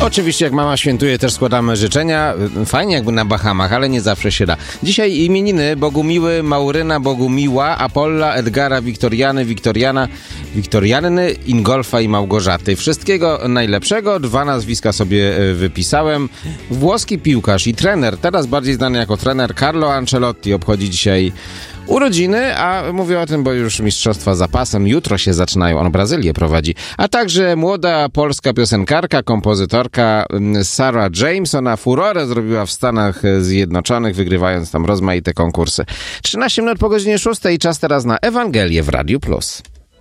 Oczywiście jak mama świętuje, też składamy życzenia. Fajnie jakby na Bahamach, ale nie zawsze się da. Dzisiaj imieniny: Bogumiły, Mauryna, Bogumiła, Apolla, Edgara, Wiktorianny, Ingolfa i Małgorzaty. Wszystkiego najlepszego. 2 nazwiska sobie wypisałem. Włoski piłkarz i trener, teraz bardziej znany jako trener, Carlo Ancelotti obchodzi dzisiaj urodziny, a mówię o tym, bo już mistrzostwa za pasem jutro się zaczynają, on Brazylię prowadzi. A także młoda polska piosenkarka, kompozytorka Sarah James, ona furorę zrobiła w Stanach Zjednoczonych, wygrywając tam rozmaite konkursy. 13 minut po godzinie 6 i czas teraz na Ewangelię w Radiu Plus.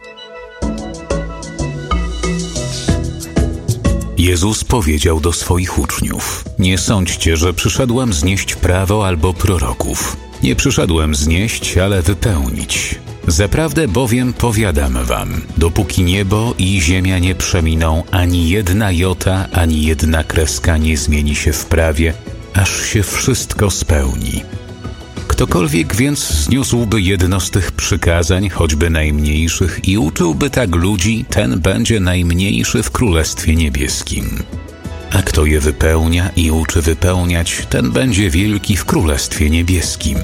Jezus powiedział do swoich uczniów: nie sądźcie, że przyszedłem znieść prawo albo proroków. Nie przyszedłem znieść, ale wypełnić. Zaprawdę bowiem powiadam wam, dopóki niebo i ziemia nie przeminą, ani jedna jota, ani jedna kreska nie zmieni się w prawie, aż się wszystko spełni. Ktokolwiek więc zniósłby jedno z tych przykazań, choćby najmniejszych, i uczyłby tak ludzi, ten będzie najmniejszy w Królestwie Niebieskim. A kto je wypełnia i uczy wypełniać, ten będzie wielki w Królestwie Niebieskim.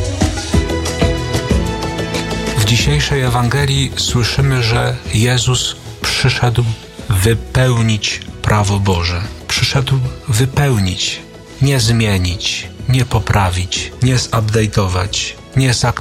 W dzisiejszej Ewangelii słyszymy, że Jezus przyszedł wypełnić prawo Boże. Przyszedł wypełnić, nie zmienić, nie poprawić, nie zupdate'ować, nie zaktualizować.